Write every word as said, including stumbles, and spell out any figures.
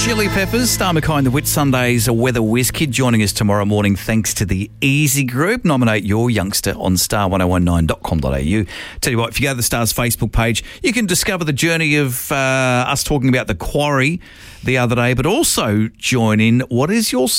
Chili Peppers, Star McKay, the Whit Sundays, a weather whiz kid joining us tomorrow morning thanks to the Easy Group. Nominate your youngster on star one oh one nine dot com dot a u. Tell you what, if you go to the Star's Facebook page, you can discover the journey of uh, us talking about the Quarry the other day, but also join in what is your